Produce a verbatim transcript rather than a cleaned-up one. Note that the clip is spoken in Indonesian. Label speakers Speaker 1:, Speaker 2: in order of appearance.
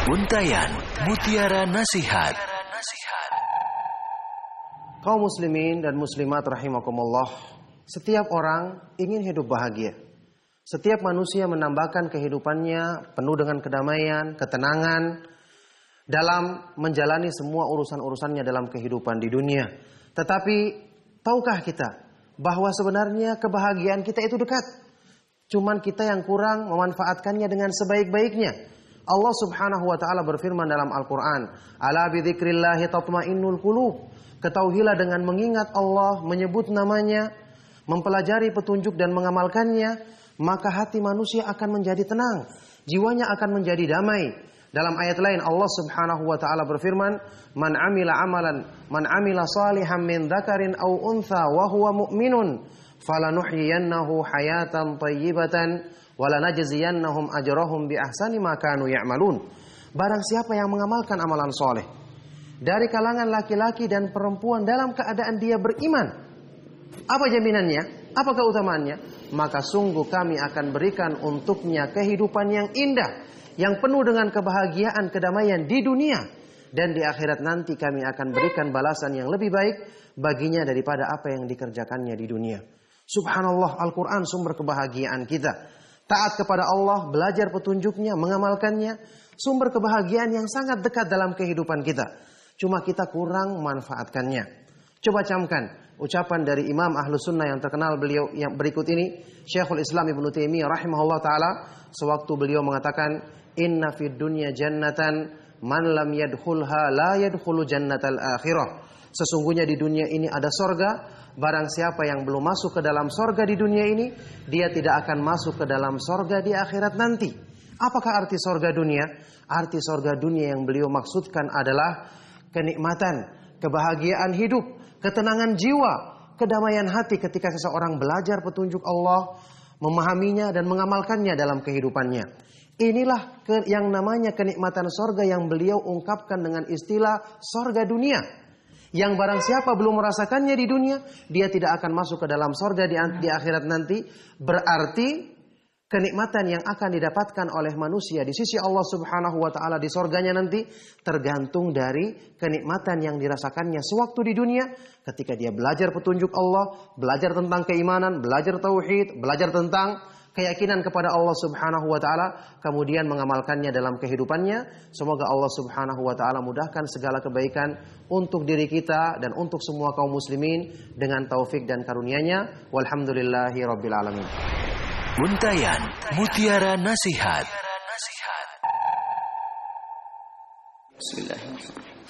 Speaker 1: Untayan Mutiara Nasihat.
Speaker 2: Kaum muslimin dan muslimat rahimakumullah, setiap orang ingin hidup bahagia. Setiap manusia menambahkan kehidupannya penuh dengan kedamaian, ketenangan dalam menjalani semua urusan-urusannya dalam kehidupan di dunia. Tetapi tahukah kita bahwa sebenarnya kebahagiaan kita itu dekat? Cuman kita yang kurang memanfaatkannya dengan sebaik-baiknya. Allah Subhanahu wa taala berfirman dalam Al-Qur'an, "Ala bi dzikrillahi tatmainnul qulub." Ketahuilah dengan mengingat Allah, menyebut namanya, mempelajari petunjuk dan mengamalkannya, maka hati manusia akan menjadi tenang, jiwanya akan menjadi damai. Dalam ayat lain Allah Subhanahu wa taala berfirman, "Man 'amila 'amalan, man 'amila shalihan min dzakarin aw untha wa huwa mu'minun, falanuhyiyannahu hayatan thayyibatan wa lanajziyannahum ajrahum bi ahsani ma kanu ya'malun." Barang siapa yang mengamalkan amalan soleh dari kalangan laki-laki dan perempuan dalam keadaan dia beriman, apa jaminannya? Apa keutamaannya? Maka sungguh kami akan berikan untuknya kehidupan yang indah, yang penuh dengan kebahagiaan, kedamaian di dunia, dan di akhirat nanti kami akan berikan balasan yang lebih baik baginya daripada apa yang dikerjakannya di dunia. Subhanallah, Al-Quran sumber kebahagiaan kita. Taat kepada Allah, belajar petunjuknya, mengamalkannya, sumber kebahagiaan yang sangat dekat dalam kehidupan kita. Cuma kita kurang memanfaatkannya. Coba camkan ucapan dari Imam Ahlus Sunnah yang terkenal beliau yang berikut ini, Syekhul Islam Ibnu Taimiyah rahimahullah taala, sewaktu beliau mengatakan, "Inna fid dunya jannatan man lam yadkhulha la yadkhulu jannatal akhirah." Sesungguhnya di dunia ini ada sorga. Barang siapa yang belum masuk ke dalam sorga di dunia ini, dia tidak akan masuk ke dalam sorga di akhirat nanti. Apakah arti sorga dunia? Arti sorga dunia yang beliau maksudkan adalah kenikmatan, kebahagiaan hidup, ketenangan jiwa, kedamaian hati ketika seseorang belajar petunjuk Allah, memahaminya dan mengamalkannya dalam kehidupannya. Inilah yang namanya kenikmatan sorga yang beliau ungkapkan dengan istilah sorga dunia. Yang barang siapa belum merasakannya di dunia, dia tidak akan masuk ke dalam sorga di, di akhirat nanti. Berarti kenikmatan yang akan didapatkan oleh manusia di sisi Allah Subhanahu wa taala di sorganya nanti tergantung dari kenikmatan yang dirasakannya sewaktu di dunia, ketika dia belajar petunjuk Allah, belajar tentang keimanan, belajar tauhid, belajar tentang keyakinan kepada Allah Subhanahu wa taala, kemudian mengamalkannya dalam kehidupannya. Semoga Allah Subhanahu wa taala mudahkan segala kebaikan untuk diri kita dan untuk semua kaum muslimin dengan taufik dan karunia-Nya. Walhamdulillahi rabbil alamin.
Speaker 1: Untayan Mutiara Nasihat.
Speaker 3: Bismillahirrahmanirrahim.